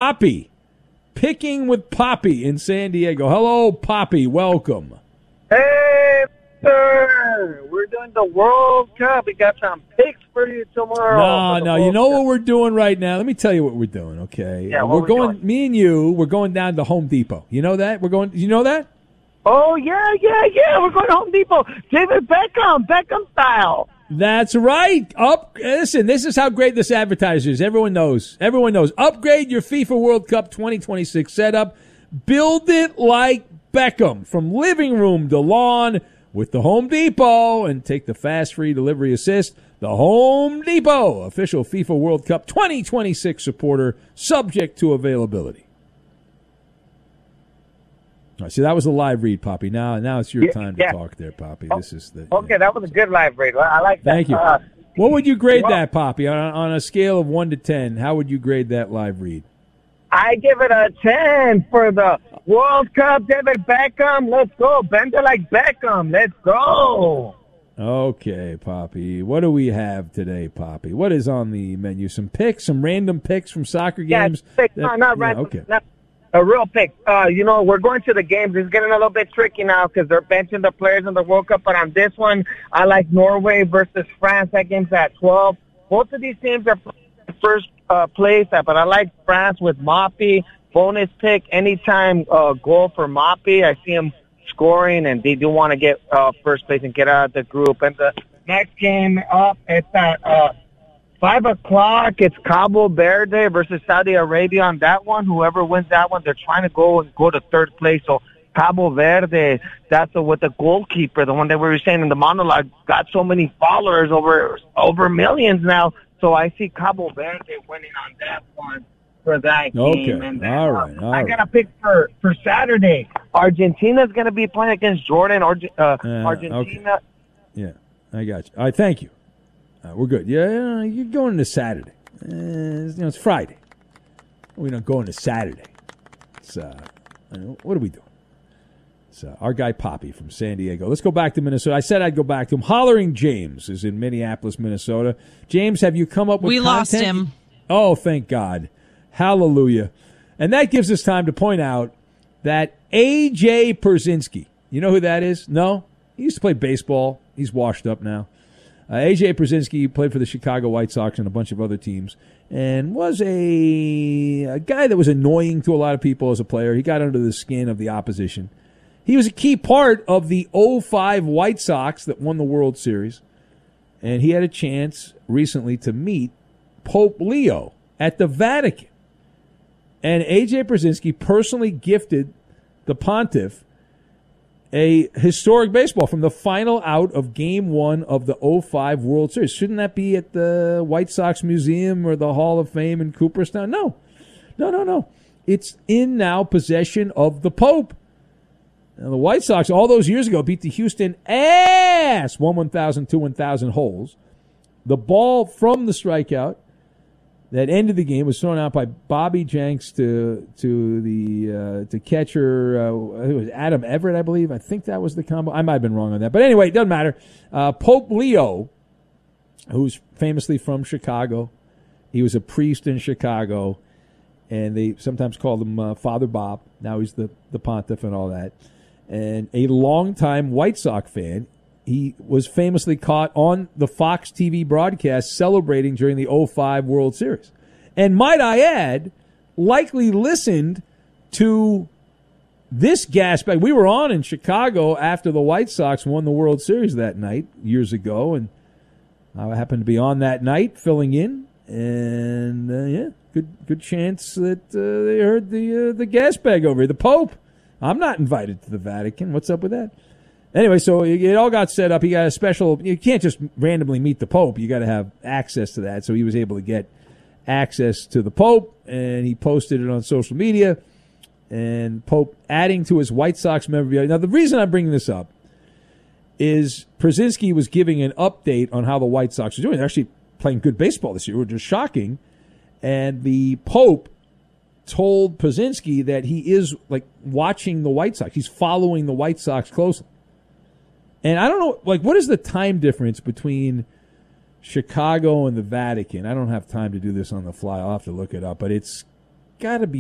Poppy. Picking with Poppy in San Diego. Hello, Poppy. Welcome. Hey, sir. We're doing the World Cup. We got some picks for you tomorrow. No. You know what we're doing right now? Let me tell you what we're doing, okay? Yeah, we're going, me and you, we're going down to Home Depot. You know that? You know that? Oh, yeah. We're going to Home Depot. David Beckham style. That's right. Listen, this is how great this advertiser is. Everyone knows. Upgrade your FIFA World Cup 2026 setup. Build it like Beckham. From living room to lawn with the Home Depot. And take the fast free delivery assist. The Home Depot, official FIFA World Cup 2026 supporter, subject to availability. All right, see, that was a live read, Poppy. Now it's your time to talk there, Poppy. This is the that was a good live read. I like that. Thank you. What would you grade that, Poppy? On a scale of 1 to 10, how would you grade that live read? I give it a 10 for the World Cup. David Beckham, let's go. Bend it like Beckham. Let's go. Okay, Poppy. What do we have today, Poppy? What is on the menu? Some random picks from soccer games? Not random. Okay. A real pick. We're going to the games. It's getting a little bit tricky now because they're benching the players in the World Cup. But on this one, I like Norway versus France. That game's at 12. Both of these teams are first place, but I like France with Moppy. Bonus pick, anytime goal for Moppy. I see him scoring, and they do want to get first place and get out of the group. And the next game up, it's at 5 o'clock. It's Cabo Verde versus Saudi Arabia on that one. Whoever wins that one, they're trying to go to third place. So Cabo Verde, that's with the goalkeeper, the one that we were saying in the monologue, got so many followers, over millions now. So I see Cabo Verde winning on that one for that game. Okay. And then, all right. I got a pick for Saturday. Argentina's going to be playing against Jordan. Argentina. Okay. Yeah, I got you. All right, thank you. We're good. Yeah, you're going to Saturday. It's Friday. We're not going to Saturday. What are we doing? Our guy Poppy from San Diego. Let's go back to Minnesota. I said I'd go back to him. Hollering James is in Minneapolis, Minnesota. James, have you come up with We content? lost him. Oh, thank God. Hallelujah. And that gives us time to point out that A.J. Pierzynski, you know who that is? No? He used to play baseball. He's washed up now. A.J. Pierzynski played for the Chicago White Sox and a bunch of other teams and was a guy that was annoying to a lot of people as a player. He got under the skin of the opposition. He was a key part of the 2005 White Sox that won the World Series, and he had a chance recently to meet Pope Leo at the Vatican. And A.J. Pierzynski personally gifted the pontiff a historic baseball from the final out of Game 1 of the 2005 World Series. Shouldn't that be at the White Sox Museum or the Hall of Fame in Cooperstown? No. It's in now possession of the Pope. Now, the White Sox, all those years ago, beat the Houston ass 1,000, 2,000 holes. The ball from the strikeout that ended the game was thrown out by Bobby Jenks to catcher. It was Adam Everett, I believe. I think that was the combo. I might have been wrong on that, but anyway, it doesn't matter. Pope Leo, who's famously from Chicago, he was a priest in Chicago, and they sometimes called him Father Bob. Now he's the pontiff and all that, and a longtime White Sox fan. He was famously caught on the Fox TV broadcast celebrating during the 2005 World Series. And might I add, likely listened to this gas bag. We were on in Chicago after the White Sox won the World Series that night years ago. And I happened to be on that night filling in. And, good chance that they heard the gas bag over here. The Pope. I'm not invited to the Vatican. What's up with that? Anyway, so it all got set up. He got a special. You can't just randomly meet the Pope. You got to have access to that. So he was able to get access to the Pope, and he posted it on social media. And Pope adding to his White Sox memorabilia. Now, the reason I'm bringing this up is Pierzynski was giving an update on how the White Sox are doing. They're actually playing good baseball this year, which is shocking. And the Pope told Pierzynski that he is like watching the White Sox. He's following the White Sox closely. And I don't know, what is the time difference between Chicago and the Vatican? I don't have time to do this on the fly. I'll have to look it up. But it's got to be